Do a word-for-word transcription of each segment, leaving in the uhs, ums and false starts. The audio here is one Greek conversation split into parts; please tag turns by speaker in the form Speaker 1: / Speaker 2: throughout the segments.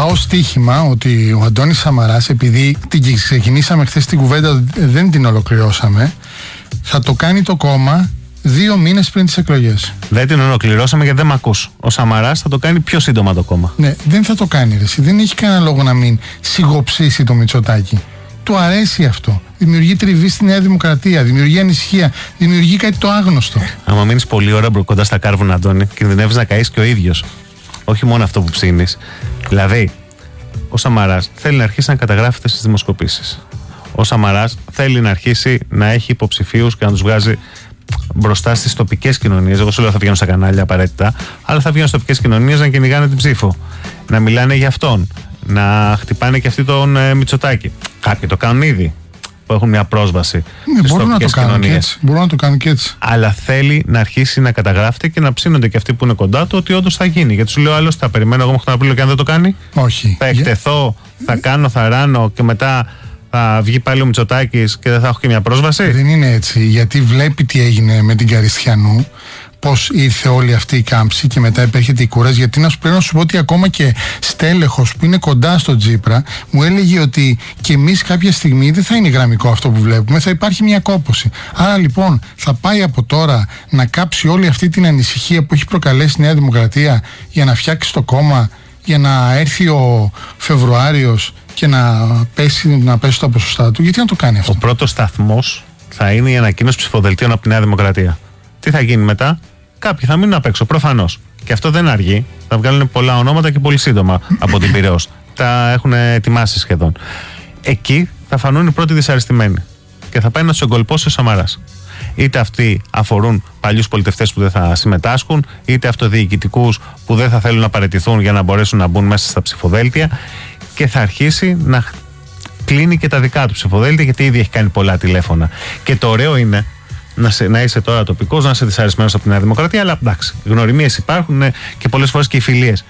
Speaker 1: πάω στοίχημα ότι ο Αντώνης Σαμαράς, επειδή την ξεκινήσαμε χθες την κουβέντα, δεν την ολοκληρώσαμε, θα το κάνει το κόμμα δύο μήνες πριν τις εκλογές.
Speaker 2: Δεν την ολοκληρώσαμε γιατί δεν μ' ακούς. Ο Σαμαράς θα το κάνει πιο σύντομα το κόμμα.
Speaker 1: Ναι, δεν θα το κάνει ρε. Δεν έχει κανένα λόγο να μην σιγοψήσει το Μητσοτάκη. Του αρέσει αυτό. Δημιουργεί τριβή στη Νέα Δημοκρατία, δημιουργεί ανησυχία, δημιουργεί κάτι το άγνωστο.
Speaker 2: Άμα μείνεις πολλή ώρα κοντά στα κάρβουνα, Αντώνη, κινδυνεύεις να καείς και ο ίδιος. Όχι μόνο αυτό που ψήνεις. Δηλαδή, ο Σαμαράς θέλει να αρχίσει να καταγράφεται στις δημοσκοπήσεις. Ο Σαμαράς θέλει να αρχίσει να έχει υποψηφίους και να τους βγάζει μπροστά στις τοπικές κοινωνίες. Εγώ σου λέω θα βγαίνουν στα κανάλια απαραίτητα, αλλά θα βγαίνουν στις τοπικές κοινωνίες να κυνηγάνε την ψήφο. Να μιλάνε για αυτόν. Να χτυπάνε και αυτοί τον ε, Μητσοτάκη. Κάποιοι το κάνουν ήδη, που έχουν μια πρόσβαση
Speaker 1: ναι,
Speaker 2: στις
Speaker 1: μπορούν
Speaker 2: τοπικές
Speaker 1: να το κάνουν
Speaker 2: κοινωνίες.
Speaker 1: Μπορούν να το κάνουν και έτσι.
Speaker 2: Αλλά θέλει να αρχίσει να καταγράφεται και να ψήνονται και αυτοί που είναι κοντά του ότι όντως θα γίνει. Γιατί σου λέω άλλος θα περιμένω εγώ μέχρι και αν δεν το κάνει.
Speaker 1: Όχι.
Speaker 2: Θα εκτεθώ, yeah. θα κάνω, θα ράνω και μετά θα βγει πάλι ο Μητσοτάκης και δεν θα έχω και μια πρόσβαση.
Speaker 1: Δεν είναι έτσι, γιατί βλέπει τι έγινε με την Καριστιανού, πώς ήρθε όλη αυτή η κάμψη και μετά επέρχεται η κούραση. Γιατί να σου πρέπει να σου πω ότι ακόμα και στέλεχος που είναι κοντά στον Τσίπρα μου έλεγε ότι και εμείς κάποια στιγμή δεν θα είναι γραμμικό αυτό που βλέπουμε, θα υπάρχει μια κόπωση. Άρα λοιπόν θα πάει από τώρα να κάψει όλη αυτή την ανησυχία που έχει προκαλέσει η Νέα Δημοκρατία για να φτιάξει το κόμμα, για να έρθει ο Φεβρουάριος και να πέσει, να πέσει τα ποσοστά του. Γιατί να το κάνει αυτό?
Speaker 2: Ο πρώτος σταθμός θα είναι η ανακοίνωση ψηφοδελτίων από τη Νέα Δημοκρατία. Τι θα γίνει μετά? Κάποιοι θα μείνουν απ' έξω, προφανώς. Και αυτό δεν αργεί. Θα βγάλουν πολλά ονόματα και πολύ σύντομα από την Πειραιώς. Τα έχουν ετοιμάσει σχεδόν. Εκεί θα φανούν οι πρώτοι δυσαρεστημένοι. Και θα πάει να τους εγκολπώσει ο Σαμαράς. Είτε αυτοί αφορούν παλιούς πολιτευτές που δεν θα συμμετάσχουν, είτε αυτοδιοικητικούς που δεν θα θέλουν να παραιτηθούν για να μπορέσουν να μπουν μέσα στα ψηφοδέλτια. Και θα αρχίσει να κλείνει και τα δικά του ψηφοδέλτια, γιατί ήδη έχει κάνει πολλά τηλέφωνα. Και το ωραίο είναι να, σε, να είσαι τώρα τοπικός, να είσαι δυσαρεσμένος από τη Νέα Δημοκρατία, αλλά εντάξει, γνωριμίες υπάρχουν ναι, και πολλές φορές και οι φιλίες.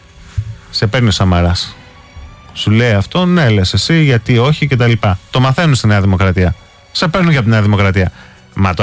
Speaker 2: Σε παίρνει ο Σαμαράς. Σου λέει αυτό, ναι, λες εσύ, γιατί όχι κτλ. Το μαθαίνουν στη Νέα Δημοκρατία. Σε παίρνουν και από τη Νέα Δημοκρατία. Μα